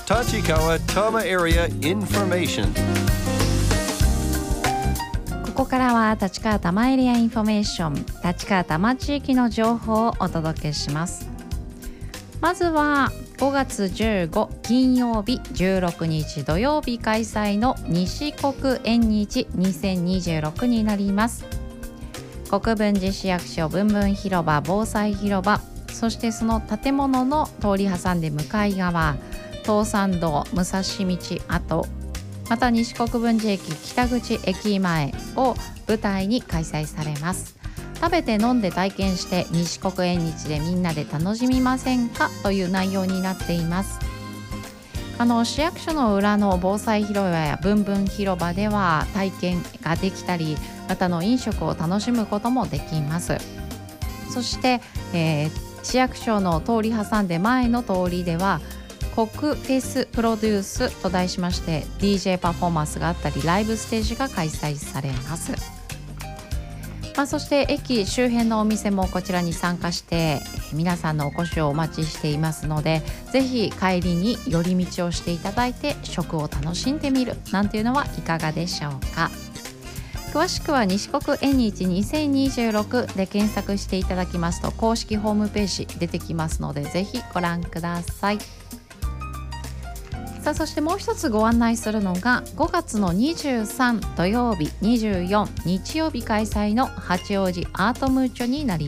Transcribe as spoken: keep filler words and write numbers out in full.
Tachikawa Tama Area Information。 ここからは立川多摩エリアインフォメーション、立川多摩地域の情報をお届けします。まずはごがつじゅうご金曜日、じゅうろくにち土曜日開催の西国縁日にせんにじゅうろくになります。国分寺市役所ぶんぶん広場防災広場、そしてその建物の通り挟んで向かい側、東山道武蔵道跡、また西国分寺駅北口駅前を舞台に開催されます。食べて飲んで体験して西国縁日でみんなで楽しみませんかという内容になっています。あの市役所の裏の防災広場やぶんぶん広場では体験ができたり、またの飲食を楽しむこともできます。そして、えー、市役所の通り挟んで前の通りでは国フェスプロデュースと題しまして ディージェー パフォーマンスがあったりライブステージが開催されます。まあ、そして駅周辺のお店もこちらに参加して皆さんのお越しをお待ちしていますので、ぜひ帰りに寄り道をしていただいて食を楽しんでみるなんていうのはいかがでしょうか。詳しくは西国縁日にせんにじゅうろくで検索していただきますと公式ホームページ出てきますので、ぜひご覧ください。さあ、そしてもう一つご案内するのがごがつのにじゅうさん土曜日、にじゅうよっ日曜日開催の八王子アートムーチョになります。